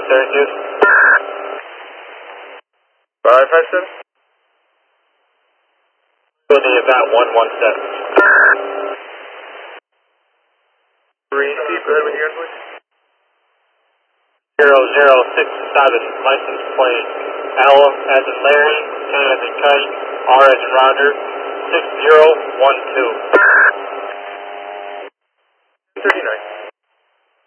Syracuse. 557. Go the event 117. 3, Steve, go ahead with yours, please. 0067, license plate L as in Larry, K as in Kite, R as in Roger, 6012. 39.